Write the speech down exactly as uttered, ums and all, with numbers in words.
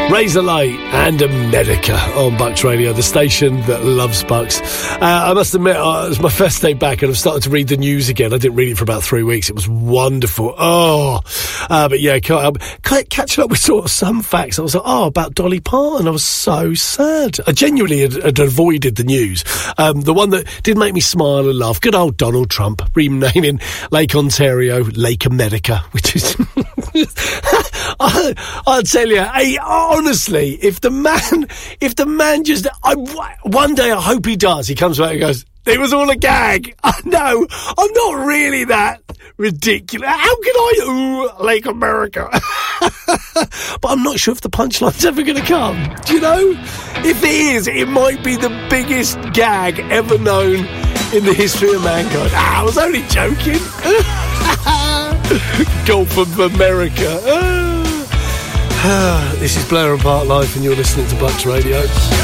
Razor Light and America on Bucks Radio, the station that loves Bucks. Uh, I must admit, uh, it was my first day back and I've started to read the news again. I didn't read it for about three weeks. It was wonderful. Oh, uh, but yeah, um, catching up with sort of some facts. I was like, oh, about Dolly Parton. I was so sad. I genuinely had, had avoided the news. Um, the one that did make me smile and laugh, good old Donald Trump renaming Lake Ontario Lake America, which is... I, I'll tell you, I, honestly, if the man, if the man just, I, one day I hope he does, he comes back and goes, it was all a gag. I know, I'm not really that ridiculous. How can I, ooh, Lake America? But I'm not sure if the punchline's ever going to come. Do you know? If it is, it might be the biggest gag ever known in the history of mankind. Ah, I was only joking. Gulf of America. Ah. This is Blair and Park Live and you're listening to Bucks Radio.